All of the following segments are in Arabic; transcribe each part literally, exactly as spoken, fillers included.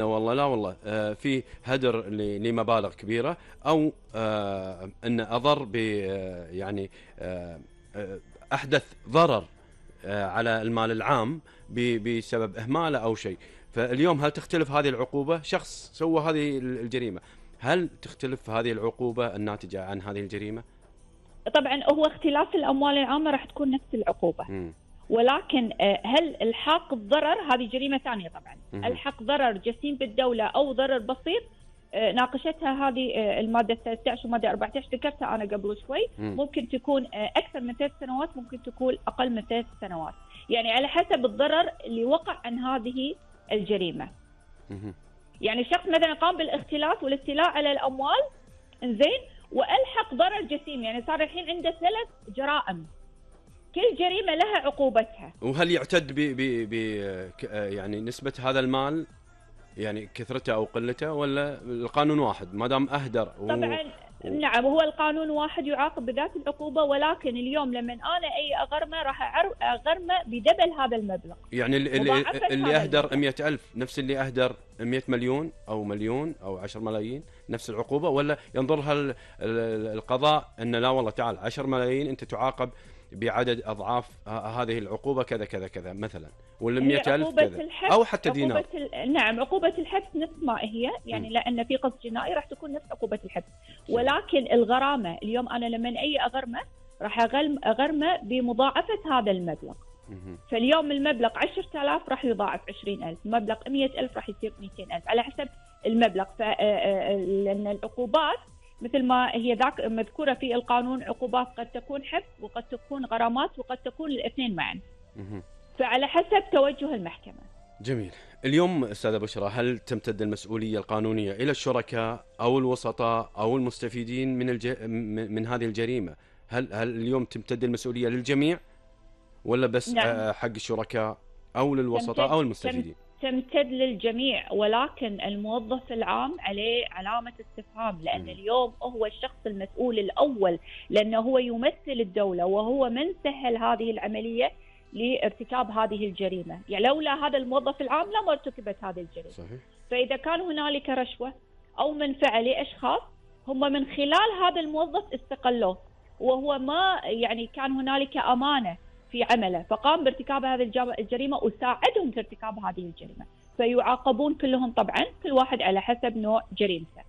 والله لا والله آه في هدر لمبالغ كبيرة، أو آه أن أضر ب يعني آه أحدث ضرر آه على المال العام بسبب إهماله أو شيء. فاليوم هل تختلف هذه العقوبة؟ شخص سوى هذه الجريمة، هل تختلف هذه العقوبة الناتجة عن هذه الجريمة؟ طبعا هو اختلاف الأموال العامة راح تكون نفس العقوبة. م. ولكن هل الحاق الضرر هذه جريمة ثانية طبعا. م. الحق ضرر جسيم بالدولة أو ضرر بسيط ناقشتها هذه المادة ثلاثة عشر ومادة أربعة عشر، ذكرتها أنا قبل شوي. م. ممكن تكون أكثر من ثلاث سنوات، ممكن تكون أقل من ثلاث سنوات، يعني على حسب الضرر اللي وقع عن هذه الجريمة. م. يعني شخص مثلا قام بالاختلاس والاستيلاء على الأموال، إنزين، وألحق ضرر جسيم، يعني صار الحين عنده ثلاث جرائم، كل جريمة لها عقوبتها. وهل يعتد ب ب يعني نسبة هذا المال، يعني كثرته أو قلته، ولا القانون واحد ما دام أهدر؟ طبعا و... نعم، هو القانون واحد يعاقب بذات العقوبة، ولكن اليوم لما أنا أي أغرمه راح أغرمه بدبل هذا المبلغ. يعني اللي, اللي أهدر مئة ألف نفس اللي أهدر مئة مليون أو مليون أو عشر ملايين نفس العقوبة، ولا ينظرها القضاء أن لا والله تعال عشر ملايين أنت تعاقب بعدد أضعاف هذه العقوبة كذا كذا كذا مثلا، ولا مئة ألف كذا، أو حتى دينار؟ ال... نعم، عقوبة الحبس نفس ما هي، يعني م. لأن في قصد جنائي راح تكون نفس عقوبة الحبس، ولكن الغرامة اليوم أنا لما أي أغرمه راح أغرمه بمضاعفة هذا المبلغ. م. فاليوم المبلغ عشرة آلاف راح يضاعف عشرين ألف، مبلغ مئة ألف راح يصير مئتين ألف على حسب المبلغ. ف... لأن العقوبات مثل ما هي ذاك مذكورة في القانون، عقوبات قد تكون حبس وقد تكون غرامات وقد تكون الاثنين معا، فعلى حسب توجه المحكمة. جميل. اليوم أستاذة بشرى، هل تمتد المسؤولية القانونية إلى الشركاء أو الوسطاء أو المستفيدين من الج... من هذه الجريمة؟ هل هل اليوم تمتد المسؤولية للجميع، ولا بس نعم. حق الشركاء أو للوسطاء أو المستفيدين؟ تمتد للجميع، ولكن الموظف العام عليه علامة استفهام، لأن م. اليوم هو الشخص المسؤول الأول، لأنه هو يمثل الدولة وهو من سهل هذه العملية لارتكاب هذه الجريمة. يعني لولا هذا الموظف العام لما ارتكبت هذه الجريمة. صحيح. فإذا كان هنالك رشوة أو منفعة لأشخاص هم من خلال هذا الموظف استقلوه، وهو ما يعني كان هنالك أمانة في عمله فقام بارتكاب هذه الجريمة وساعدهم في ارتكاب هذه الجريمة، فيعاقبون كلهم طبعا، كل واحد على حسب نوع جريمته.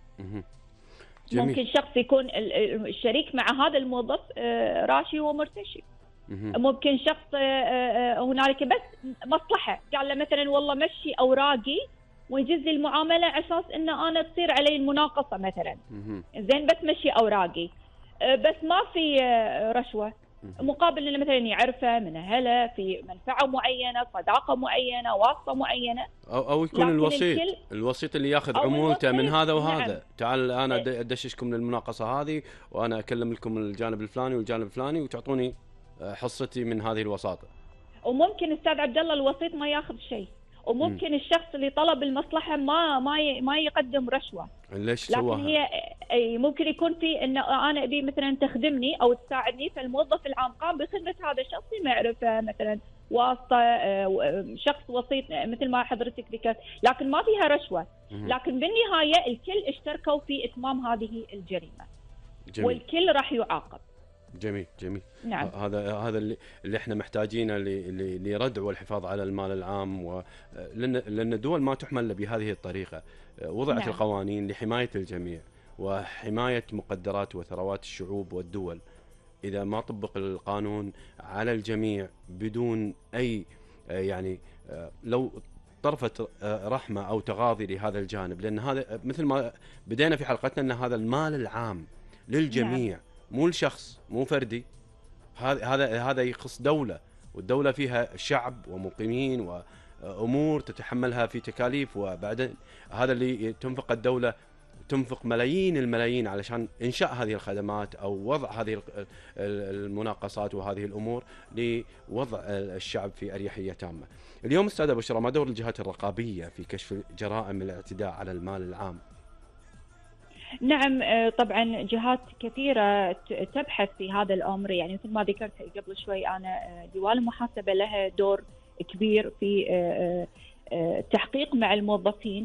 ممكن شخص يكون الشريك مع هذا الموظف راشي ومرتشي، ممكن شخص هنالك بس مصلحة، قال له مثلا والله مشي أوراقي ويجز لي المعاملة على أساس إن أنا تصير علي المناقصة مثلا، زين بس مشي أوراقي، بس ما في رشوة، مقابل انه مثلا يعرفه من اهله في منفعه معينه، صداقه معينه، واسطه معينه، او او يكون الوسيط الكل... الوسيط اللي ياخذ عمولته من هذا وهذا. نعم. تعال انا ادششكم للمناقصه هذه، وانا اكلم لكم الجانب الفلاني والجانب الفلاني، وتعطوني حصتي من هذه الوساطه. وممكن استاذ عبد الله الوسيط ما ياخذ شيء، وممكن م. الشخص اللي طلب المصلحه ما ما ما يقدم رشوه. ليش سواها؟ لكن هي ممكن يكون في ان انا ابي مثلا تخدمني او تساعدني، فالموظف العام قام بخدمه هذا الشخص معرفه مثلا، واسطه، شخص وسيط مثل ما حضرتك ذكرت، لكن ما فيها رشوه. م. لكن بالنهايه الكل اشتركوا في اتمام هذه الجريمه. جميل. والكل راح يعاقب. جميل جميل. نعم. هذا هذا اللي, اللي احنا محتاجينه لردع والحفاظ على المال العام، ولان لان الدول ما تحمل بهذه الطريقه، وضعت نعم. القوانين لحمايه الجميع وحمايه مقدرات وثروات الشعوب والدول. اذا ما طبق القانون على الجميع بدون اي يعني لو طرفة رحمه او تغاضي لهذا الجانب، لان هذا مثل ما بدينا في حلقتنا ان هذا المال العام للجميع. نعم. مو لشخص، مو فردي، هذا هذا هذا يخص دولة، والدولة فيها شعب ومقيمين وأمور تتحملها في تكاليف، وبعدين هذا اللي تنفق الدولة، تنفق ملايين الملايين علشان إنشاء هذه الخدمات أو وضع هذه المناقصات وهذه الأمور لوضع الشعب في أريحية تامة. اليوم أستاذة بشرى، ما دور الجهات الرقابية في كشف جرائم الاعتداء على المال العام؟ نعم، طبعا جهات كثيرة تبحث في هذا الأمر، يعني مثل ما ذكرت قبل شوي أنا، ديوان المحاسبة لها دور كبير في التحقيق مع الموظفين